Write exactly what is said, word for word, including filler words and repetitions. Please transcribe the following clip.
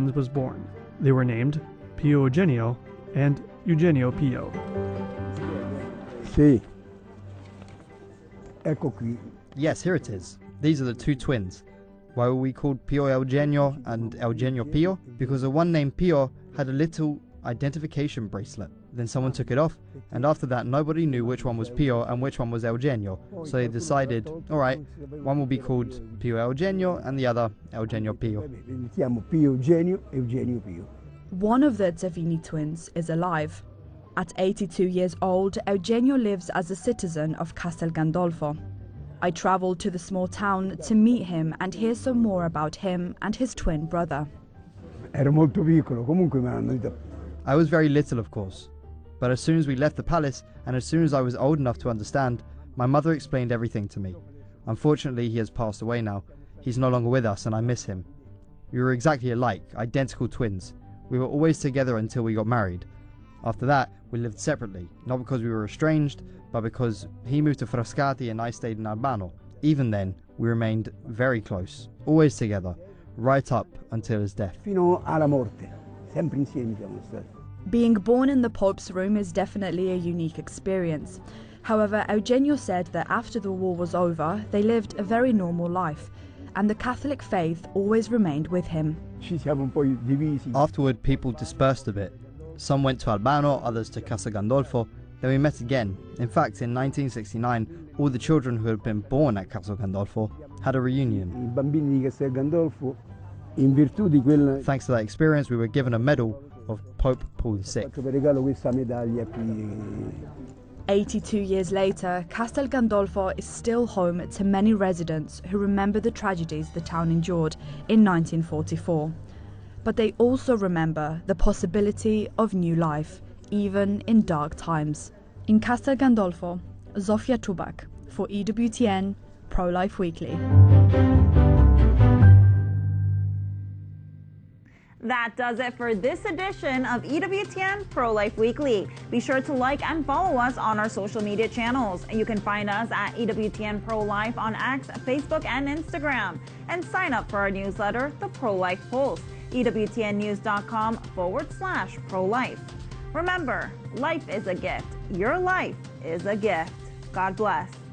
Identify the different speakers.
Speaker 1: twins was born. They were named Pio Eugenio and Eugenio Pio.
Speaker 2: Sì. Ecco qui.
Speaker 3: Yes, here it is. These are the two twins. Why were we called Pio Eugenio and Eugenio Pio? Because the one named Pio had a little identification bracelet. Then someone took it off, and after that nobody knew which one was Pio and which one was Eugenio. So they decided, alright, one will be called Pio Eugenio and the other Eugenio Pio.
Speaker 2: Chiamo Pio Eugenio e Eugenio Pio.
Speaker 4: One of the Zeffini twins is alive. At eighty-two years old, Eugenio lives as a citizen of Castel Gandolfo. I travelled to the small town to meet him and hear some more about him and his twin brother.
Speaker 2: Ero molto piccolo, comunque mi hanno detto.
Speaker 3: I was very little, of course. But as soon as we left the palace, and as soon as I was old enough to understand, my mother explained everything to me. Unfortunately, he has passed away now. He's no longer with us, and I miss him. We were exactly alike, identical twins. We were always together until we got married. After that, we lived separately, not because we were estranged, but because he moved to Frascati and I stayed in Albano. Even then, we remained very close, always together, right up until his death.
Speaker 2: Fino alla morte, sempre insieme siamo stati.
Speaker 4: Being born in the Pope's room is definitely a unique experience. However, Eugenio said that after the war was over, they lived a very normal life, and the Catholic faith always remained with him.
Speaker 2: Ci siamo un po' divisi.
Speaker 3: Afterward, people dispersed a bit. Some went to Albano, others to Castel Gandolfo. Then we met again. In fact, in nineteen sixty-nine, all the children who had been born at Castel Gandolfo had a reunion.
Speaker 2: I bambini di Castel Gandolfo, in virtù di quella.
Speaker 3: Thanks to that experience, we were given a medal of Pope Paul the Sixth.
Speaker 2: Faccio per regalo questa medaglia qui.
Speaker 4: eighty-two years later, Castel Gandolfo is still home to many residents who remember the tragedies the town endured in nineteen forty-four. But they also remember the possibility of new life, even in dark times. In Castel Gandolfo, Zofia Tubak for E W T N Pro-Life Weekly.
Speaker 5: That does it for this edition of E W T N Pro-Life Weekly. Be sure to like and follow us on our social media channels. You can find us at E W T N Pro-Life on X, Facebook, and Instagram. And sign up for our newsletter, The Pro-Life Pulse, E W T N news dot com forward slash pro-life. Remember, life is a gift. Your life is a gift. God bless.